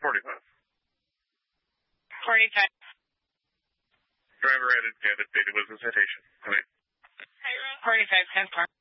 45. 45. Driver added, data was a citation. 45, 10 car.